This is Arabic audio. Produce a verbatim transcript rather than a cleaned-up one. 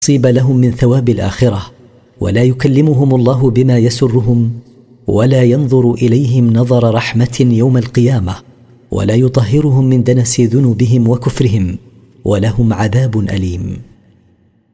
نصيب لهم من ثواب الآخرة، ولا يكلمهم الله بما يسرهم، ولا ينظر إليهم نظر رحمة يوم القيامة، ولا يطهرهم من دنس ذنوبهم وكفرهم، ولهم عذاب أليم.